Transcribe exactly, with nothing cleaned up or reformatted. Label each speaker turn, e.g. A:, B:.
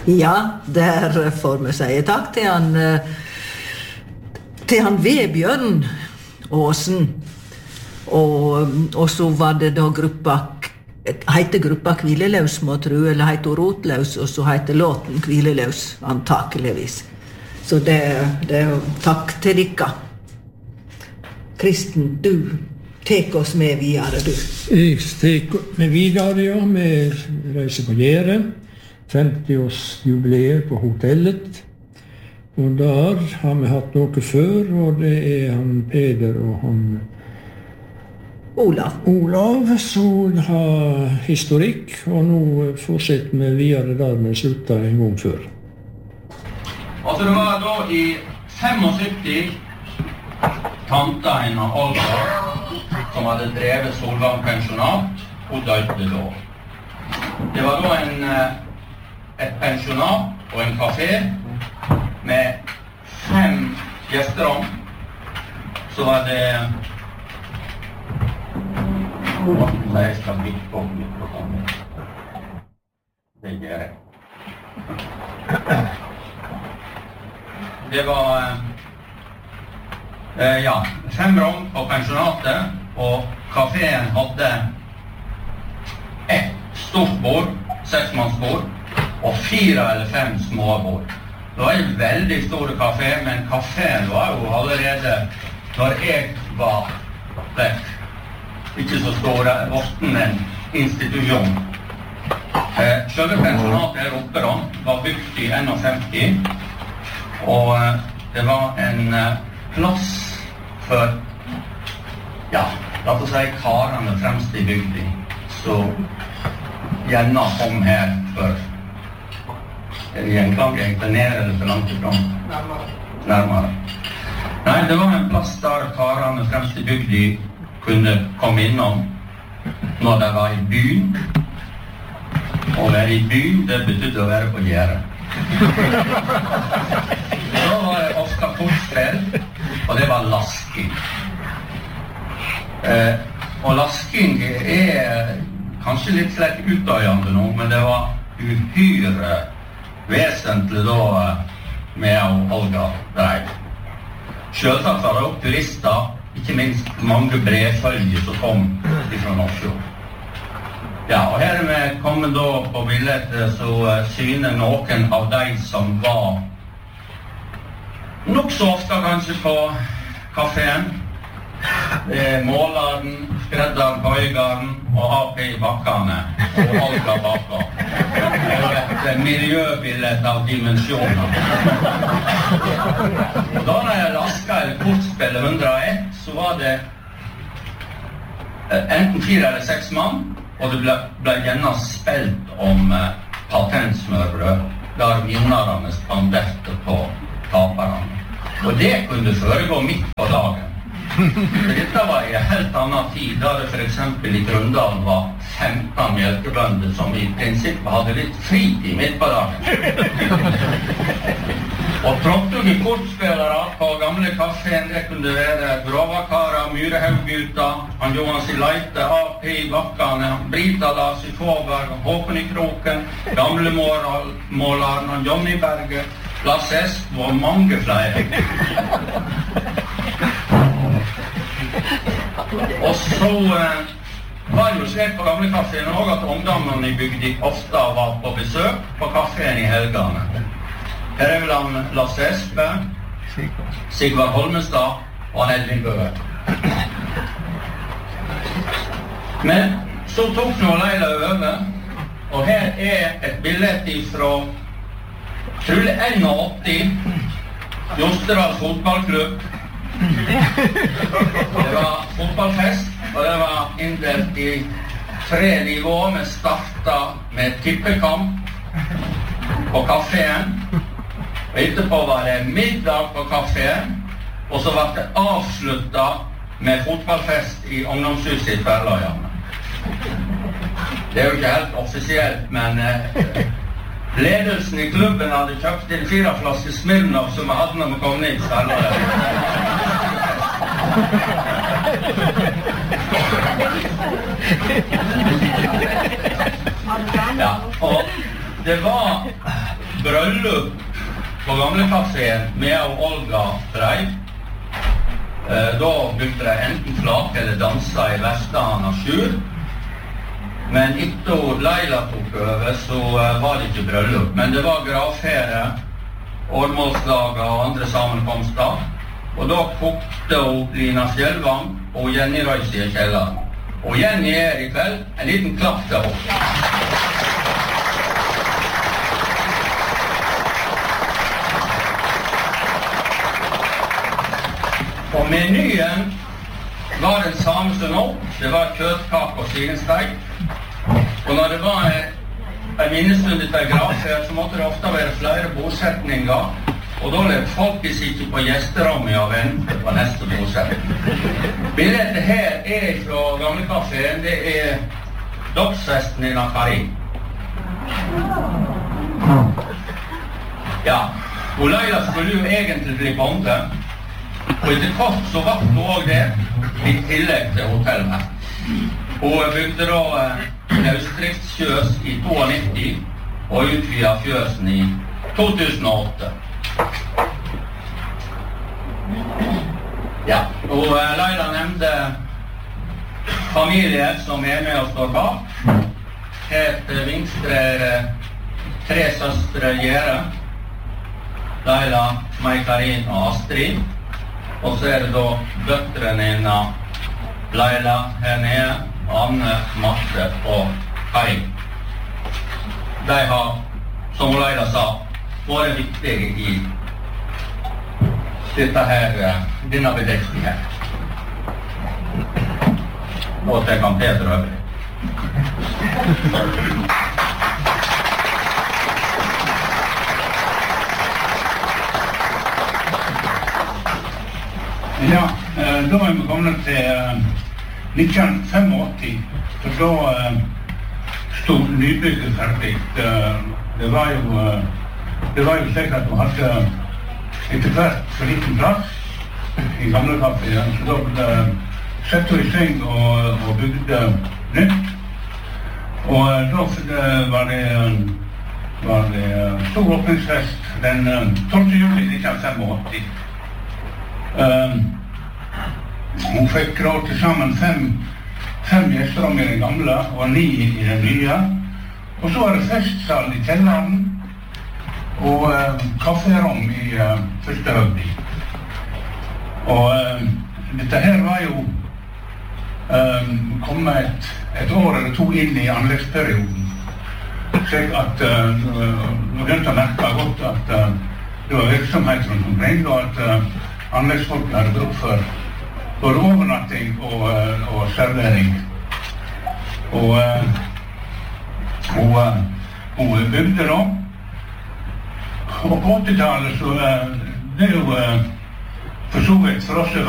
A: Ja, der får vi si takk til han til han Vebjørn Åsen. Og, og så var det da gruppa heter gruppa Hvileløs, må tro, eller heter Rotløs, og så heter låten Hvileløs, antakeligvis. Så det, det er takk til dere. Kristen, du tek oss med videre, du.
B: Jeg tek med videre, ja. Vi reiser på Gjære. femti-årsjubileet på hotellet. Og der har vi hatt noe før, og det er han Peder og han
A: Olav.
B: Olav, som har historikk, og nå fortsetter vi videre der vi sluttet en gang før.
C: Altså det var da i syttifem tanta en av Olga, som hadde drevet Solvang pensjonat, og døde da. Det var da en, et pensjonat og en kafé med fem gjesterom. Så var det Nei, jeg skal bygge på mikrofonen. Det gjør jeg. Det var eh, ja, fem rom på pensjonatet, og kaféen hadde ett stort bord, seksmannsbord, og fire eller fem små bord. Det var en veldig stor kafé, men kaféen var jo allerede, når jeg var vekk, ikke så stor, vorten en institusjon. Eh, Selve pensjonatet her oppe da, var bygd i femti, og eh, det var en eh, plass for, ja, la oss si karene fremst i bygden, så gjerne kom her for en gjenklang, egentlig ned eller for langt ifrån. Nærmere. Nærmere. Nei, det var en plass der karene fremst i bygden kunne komme innom når de var i byen. Å være i byen, det betydde å være på Gjære. Da var det ofte kortspill, og det var lasking. Eh, og lasking er kanskje litt slett utdøyende nå, men det var uhyre vesentlig da med å Olga dreiv. Selvsagt var det også turister, ikke minst mange brevfølger som kom fra Nordsjøen. Ja, og her er vi kommet da på bildet, så syner noen av de som var nok så ofte kanskje på kaféen. Målaren, skredderen, bøygaren og A P i bakkene og Olga bakka. Et miljøbildet av dimensjoner. Da når jeg lasket eller kortspillet hundre og ett, så var det enten fire eller seks mann, og det ble, ble gjerne spilt om eh, patentsmørbrød, der vinnerne spanderte på taperne. Og det kunne foregå midt på dagen. Dette var i en helt annen tid, da det for eksempel i Grundalen var femten mjølkebønder som i prinsippet hadde litt fritid midt på dagen. Og trådte kortspillere på gamle kaféen, det kunne være Grovakara, Myrehaugguta, han Johan Sileite, A P i bakkene, Brita Lars i Fåberg, Håkon i Kroken, gamle måleren, han Johnny Berge, Lasse Esp og mange flere. Og så eh, var det jo slik på gamle kaféen også at ungdommene i bygden ofte var på besøk på kaféen i helgene. Her er vel han Lasse Espe, Sigvard Holmestad og han Edvin Bøe. Men så tok nå Leila over, og her er et bildet fra trolig åtti, Josteras fotballklubb. Det var fotballfest, og det var inndelt i tre nivåer. Vi startet med tippekamp på kaféen, og etterpå var det middag på kaféen, og så var det avsluttet med fotballfest i ungdomshuset i Tverrløyene. Det er jo ikke helt offisielt, men eh, ledelsen i klubben hadde kjøpt inn fire flasker Smirnoff som vi hadde når vi kom ned i Tverrløyene. Ja, og det var bryllup på gamle kaféen med og Olga Frey. Da brukte de enten flake eller danse i Vestland av Sjur. Men etter Leila tok over, så var det ikke bryllup. Men det var gravfere, årmålslager og andre sammenkomster. Og da kokte hun Lina Skjelvang og Jenny Røysi i kjelleren. Og Jenny er i kveld en liten klapp til henne. Og menyen var den samme som nå. Det var kjøttkake og svinesteik. Og når det var en minnestund til gravferd, så måtte det ofte være flere bosetninger. Og da levde folk ikke på gjesterommet og vente på neste bosetning. Bildet her er fra gamle kaféen. Det er dåpsfesten i Nakari. Ja, og Leila skulle jo egentlig bli bonde. Og etter kort så var hun også det, i tillegg til hotellet. Hun bygde da Østdriftsfjøs i nittito og utvidet fjøsen i to tusen og åtte. Ja, og Leila nevnte familier som er med og står bak. Het Vingstre tre søstre Gjere, Leila, Mai-Karin og Astrid. Og så er det da døtrene innan Leila her nede, Anne, Marte og Kai. De har, som Leila sa, vært viktige i dette her, denne bedriften her. Og til kan Peter øvrig.
D: Ja, da er vi kommet til nitten åttifem, for da stod nybygget ferdig. Det var jo, det var jo slik at vi hadde etter hvert for liten plass i gamle kaféen, så da ble sett i sving og, og bygde nytt. Og da var det, var det stor åpningsfest den tolvte juli nitten åttifem. Um, hun fikk råd til sammen fem, fem gjesterom i den gamle og ni i den nye. Og så var det festsal i kjelleren og uh, kafferom i uh, første høgdi. Og uh, dette her var jo uh, kommet et, et år eller to inn i anleggsperioden. Slik at uh, nå begynte å merke godt at uh, det var virksomhet rundt omkring, og at uh, anleggsfolk hadde bruk for både overnatting og, og servering. Og hun, hun bygde da. Og på åttitallet så det er jo for så vidt for oss